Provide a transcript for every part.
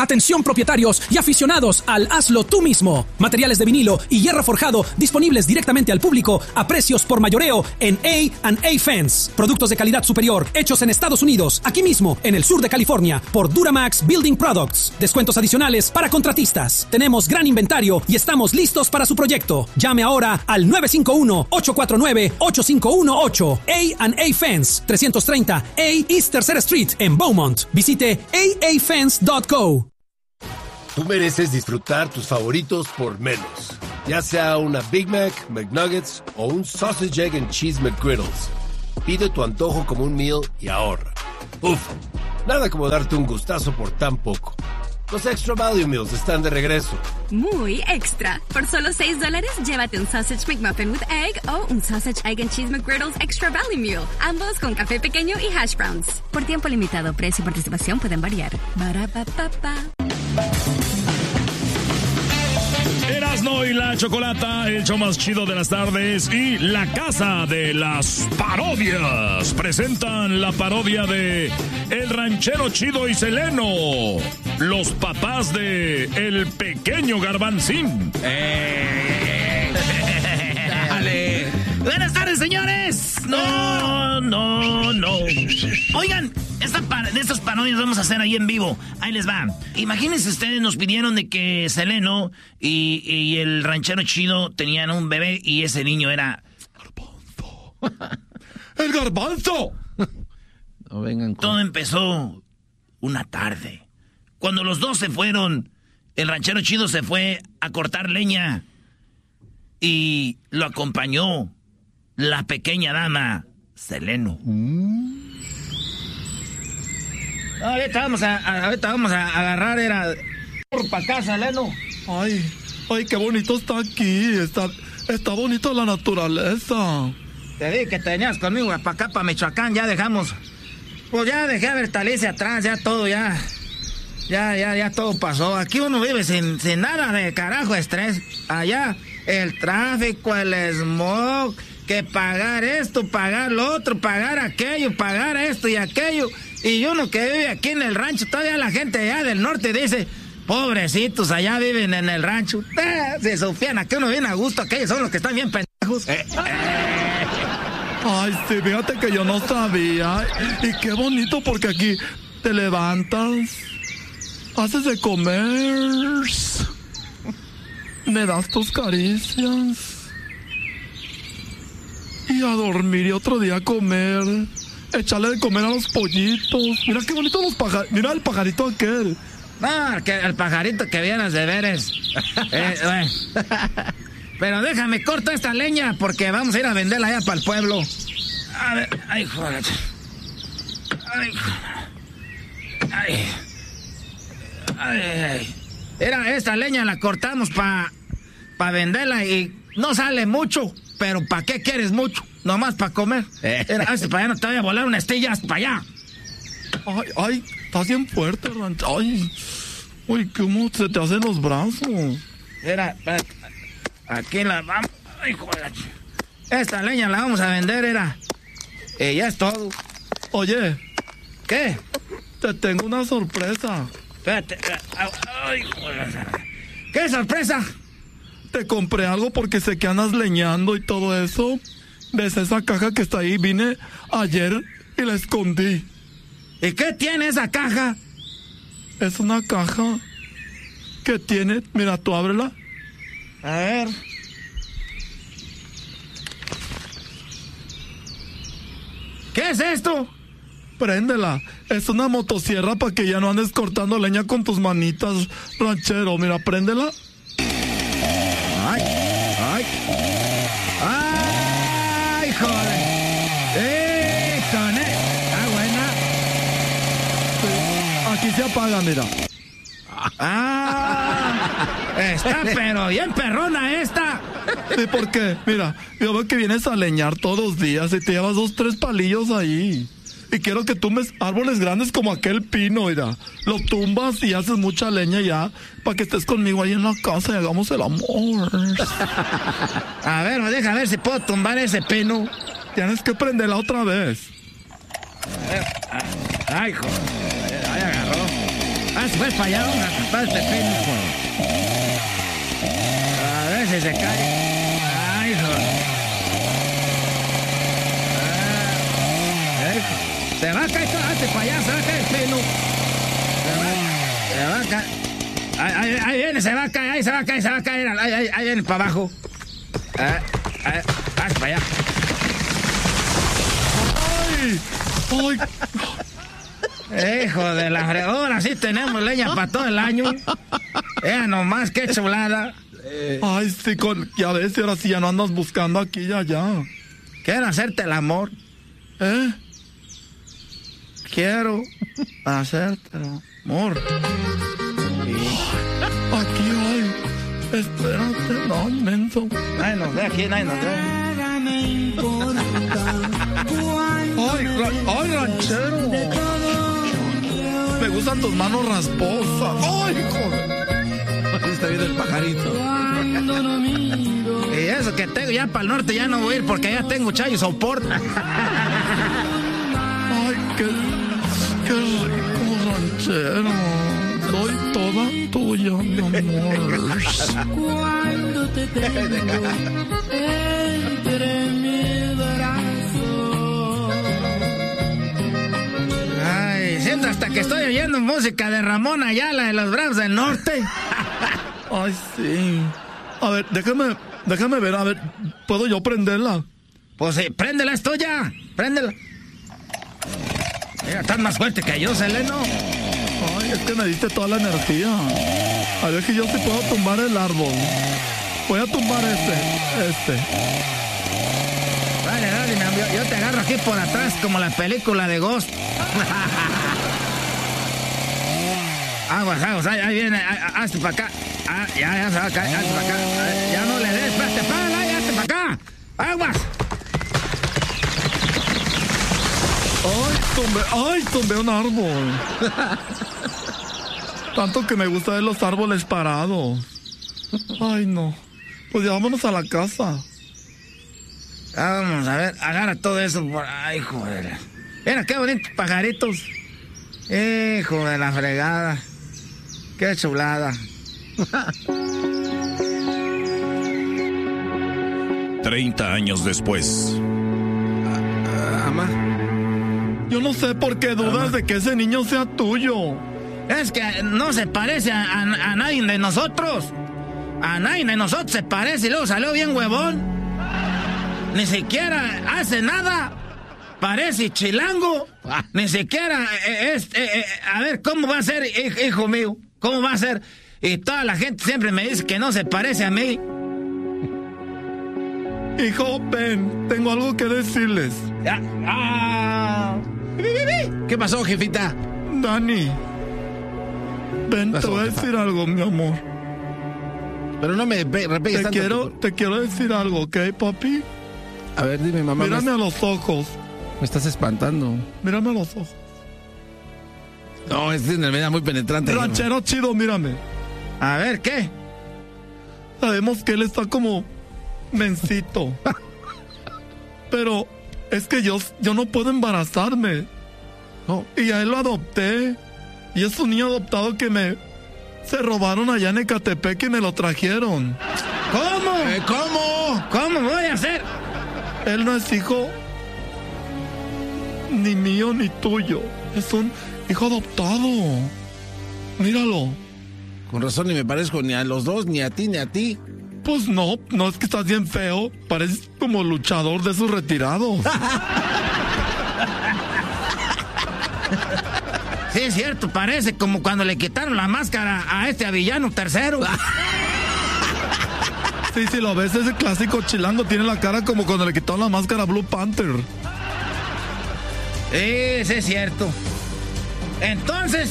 Atención propietarios y aficionados al hazlo tú mismo. Materiales de vinilo y hierro forjado disponibles directamente al público a precios por mayoreo en A&A Fence. Productos de calidad superior hechos en Estados Unidos, aquí mismo en el sur de California por Duramax Building Products. Descuentos adicionales para contratistas. Tenemos gran inventario y estamos listos para su proyecto. Llame ahora al 951-849-8518. A&A Fence, 330 A East 3rd Street en Beaumont. Visite aafence.co. Tú mereces disfrutar tus favoritos por menos. Ya sea una Big Mac, McNuggets o un Sausage, Egg and Cheese McGriddles. Pide tu antojo como un meal y ahorra. Uf, nada como darte un gustazo por tan poco. Los Extra Value Meals están de regreso. Muy extra. Por solo $6, llévate un Sausage McMuffin with Egg o un Sausage, Egg and Cheese McGriddles Extra Value Meal. Ambos con café pequeño y hash browns. Por tiempo limitado, precio y participación pueden variar. Ba-ra-pa-pa-pa. Erasmo y la Chocolata, el show más chido de las tardes, y la Casa de las Parodias presentan la parodia de El Ranchero Chido y Seleno, los papás de El Pequeño Garbanzín. Dale. Buenas tardes, señores. No. Oigan, de estas parodias vamos a hacer ahí en vivo. Ahí les va. Imagínense ustedes, nos pidieron de que Seleno y el Ranchero Chido tenían un bebé y ese niño era... Garbanzo. ¡El Garbanzo! No vengan con... Todo empezó una tarde. Cuando los dos se fueron, el Ranchero Chido se fue a cortar leña y lo acompañó la pequeña dama Seleno. Ahorita vamos a agarrar, era por pa' acá, Seleno. Ay, qué bonito está aquí. Está bonito la naturaleza. Te dije que te venías conmigo para acá, para Michoacán. Ya dejamos. Pues ya dejé a Bertalice atrás, ya todo, ya todo pasó. Aquí uno vive sin nada de carajo estrés. Allá el tráfico, el smog, que pagar esto, pagar lo otro, pagar aquello, pagar esto y aquello. Y uno que vive aquí en el rancho, todavía la gente allá del norte dice, pobrecitos, allá viven en el rancho. Se sufían, aquí uno viene a gusto, aquellos son los que están bien pendejos. Ay, sí, fíjate que yo no sabía. Y qué bonito porque aquí te levantas, haces de comer, me das tus caricias y a dormir y otro día a comer, echarle de comer a los pollitos. Mira qué bonito los pajaritos, mira el pajarito aquel. No, el pajarito que vienes de ver es... bueno. Pero déjame corto esta leña porque vamos a ir a venderla allá para el pueblo. A ver, ay, joder. Ay. Era esta leña la cortamos para venderla y no sale mucho, pero ¿para qué quieres mucho? Nomás para comer. Para allá no te voy a volar una estilla hasta para allá. Ay, estás bien fuerte, Rancho. Ay, uy, ¿cómo se te hacen los brazos? Aquí la vamos. Ay, joder. Esta leña la vamos a vender, ya es todo. Oye. ¿Qué? Te tengo una sorpresa. Espérate. Ay, joder. ¿Qué sorpresa? Te compré algo porque sé que andas leñando y todo eso. ¿Ves esa caja que está ahí? Vine ayer y la escondí. ¿Y qué tiene esa caja? Es una caja que tiene... Mira, tú ábrela. A ver. ¿Qué es esto? Préndela. Es una motosierra para que ya no andes cortando leña con tus manitas, ranchero. Mira, préndela. Ay, joder. Está buena. Sí, aquí se apaga, mira. Está pero bien perrona esta. ¿Y por qué? Mira, yo veo que vienes a leñar todos los días y te llevas 2-3 palillos ahí. Y quiero que tumbes árboles grandes como aquel pino, mira. Lo tumbas y haces mucha leña ya para que estés conmigo ahí en la casa y hagamos el amor. A ver, deja ver si puedo tumbar ese pino. Tienes que prenderla otra vez. Ay, joder. Ahí agarró. pues para allá, vamos a tapar este pino. A ver si se cae. Ay, hijo. Se va a caer, hazte para allá, se va a caer el pino. Se va a caer. Ahí viene, se va a caer, se va a caer. Ahí viene para abajo. Hazte para allá. ¡Ay! Hijo de la fregona, sí tenemos leña para todo el año. Nomás, qué chulada. Ay, sí, ya ves, ahora sí ya no andas buscando aquí y allá. Quiero hacerte el amor. Quiero hacerte el amor. Aquí hay. Espérate, no, menso. Nadie nos ve aquí, nadie nos ve. Ay, ranchero. Me gustan tus manos rasposas. Ay, joder. Ahí está bien el pajarito. Y eso que tengo ya para el norte ya no voy a ir porque ya tengo chayo soporte. Ay, qué rico, ranchero. Soy toda tuya, mi amor. Cuando te tengo entre mis brazos. Ay, siento hasta que estoy oyendo música de Ramón Ayala de los Bravos del Norte. Ay, sí. A ver, déjame ver, a ver, ¿puedo yo prenderla? Pues sí, préndela, es tuya. Préndela. Mira, estás más fuerte que yo, Seleno. Ay, es que me diste toda la energía. A ver que yo sí puedo tumbar el árbol. Voy a tumbar este. Dale, mi amigo. Yo te agarro aquí por atrás como la película de Ghost. Aguas, ahí viene, hazte para acá. Ya se va a caer, hazte para acá. Ya no le des, espérate, párala, ya hazte para acá. Aguas. Ay, tumbé un árbol. Tanto que me gusta ver los árboles parados. Ay, no. Pues ya vámonos a la casa. Vamos a ver, agarra todo eso por... Ay, joder. Mira, qué bonitos pajaritos. Hijo de la fregada. Qué chulada. 30 años después. Ama. Yo no sé por qué dudas de que ese niño sea tuyo. Es que no se parece a nadie de nosotros. A nadie de nosotros se parece y luego salió bien huevón. Ni siquiera hace nada. Parece chilango. Ni siquiera a ver, ¿cómo va a ser, hijo mío? ¿Cómo va a ser? Y toda la gente siempre me dice que no se parece a mí. Hijo, ven, tengo algo que decirles. ¿Qué pasó, jefita? Dani, ven, te voy a decir algo, mi amor. Pero no me repegues tanto. Te quiero decir algo, ¿ok, papi? A ver, dime, mamá. Mírame a los ojos. Me estás espantando. Mírame a los ojos. No, es una enfermedad muy penetrante. Ranchero chido, mírame. A ver, ¿qué? Sabemos que él está como mencito. Pero es que yo no puedo embarazarme. No. Y a él lo adopté. Y es un niño adoptado que se robaron allá en Ecatepec y me lo trajeron. ¿Cómo? ¿Cómo? ¿Cómo voy a hacer? Él no es hijo ni mío ni tuyo. Es un hijo adoptado. Míralo. Con razón ni me parezco ni a los dos, ni a ti, ni a ti. Pues no es que estás bien feo. Pareces como luchador de esos retirados. Sí, es cierto, parece como cuando le quitaron la máscara a este Villano III. Sí, si lo ves, ese clásico chilango tiene la cara como cuando le quitaron la máscara a Blue Panther. Sí, es cierto. Entonces,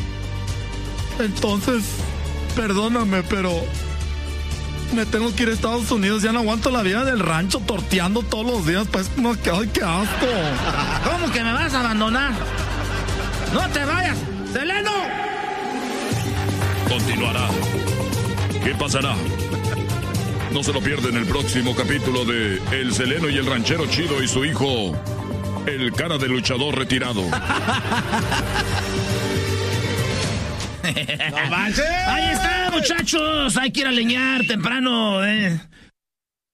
perdóname, pero me tengo que ir a Estados Unidos. Ya no aguanto la vida del rancho torteando todos los días. Pues, no, ¡ay, qué asco! ¿Cómo que me vas a abandonar? ¡No te vayas! ¡Seleno! Continuará. ¿Qué pasará? No se lo pierden el próximo capítulo de El Seleno y el Ranchero Chido y su hijo, el cara de luchador retirado. ¡No manches! Ahí está, muchachos. Hay que ir a leñar temprano,